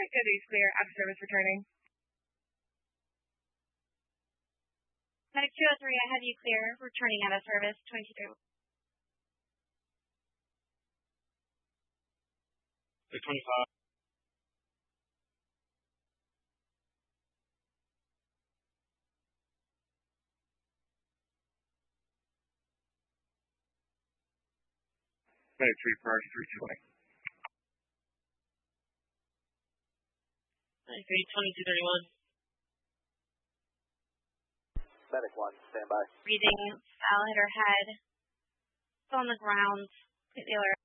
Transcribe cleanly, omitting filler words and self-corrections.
Good news, clear. After service returning. Medic 203, I have you clear. Returning out of service, 22. 25. Medic 3, priority 320. Medic 3, 2231. Medic 1, stand by. Breathing, foul hit her head. Still on the ground. Completely alert.